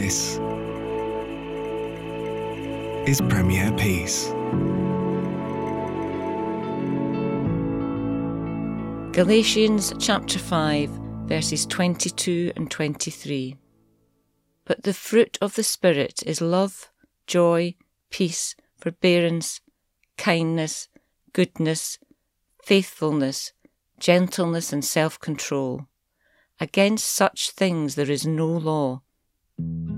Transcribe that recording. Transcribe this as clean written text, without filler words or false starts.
This is Premier Peace. Galatians chapter 5, verses 22 and 23. But the fruit of the Spirit is love, joy, peace, forbearance, kindness, goodness, faithfulness, gentleness and self-control. Against such things there is no law.